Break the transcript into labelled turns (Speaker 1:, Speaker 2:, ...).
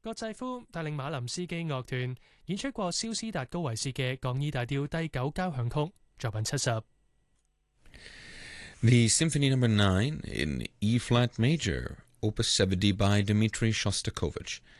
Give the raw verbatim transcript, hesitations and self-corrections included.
Speaker 1: 葛濟夫帶領馬林斯基樂團演出過蕭斯達高維斯嘅降 E 大調第九交響曲作品七十。
Speaker 2: The Symphony Number Nine in E flat major, Opus seventy by Dmitri Shostakovich,